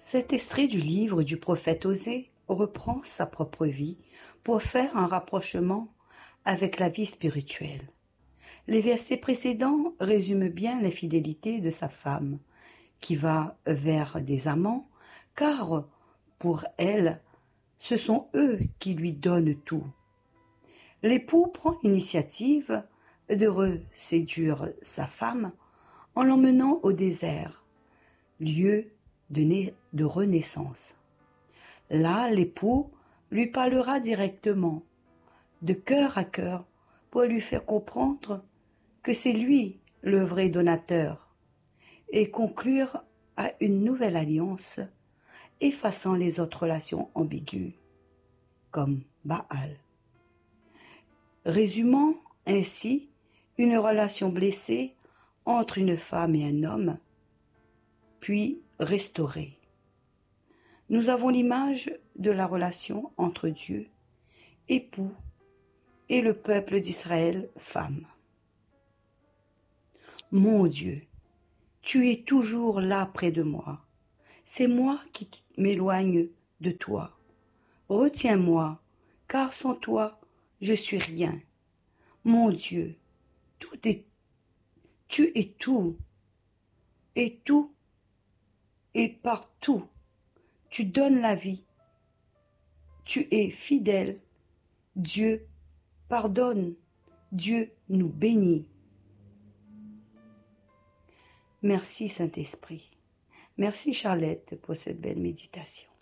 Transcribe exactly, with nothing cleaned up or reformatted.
Cet extrait du livre du prophète Osée reprend sa propre vie pour faire un rapprochement avec la vie spirituelle. Les versets précédents résument bien l'infidélité de sa femme, qui va vers des amants, car pour elle, ce sont eux qui lui donnent tout. L'époux prend l'initiative de reséduire sa femme en l'emmenant au désert, lieu de, de renaissance. Là, l'époux lui parlera directement, de cœur à cœur, pour lui faire comprendre que c'est lui le vrai donateur, et conclure à une nouvelle alliance, effaçant les autres relations ambiguës, comme Baal. Résumant ainsi une relation blessée entre une femme et un homme, puis restaurée. Nous avons l'image de la relation entre Dieu, époux, et le peuple d'Israël, femme. Mon Dieu, tu es toujours là près de moi. C'est moi qui m'éloigne de toi. Retiens-moi, car sans toi, je suis rien. Mon Dieu, tout est, tu es tout, et tout, et partout. Tu donnes la vie. Tu es fidèle. Dieu pardonne. Dieu nous bénit. Merci Saint-Esprit. Merci Charlotte pour cette belle méditation.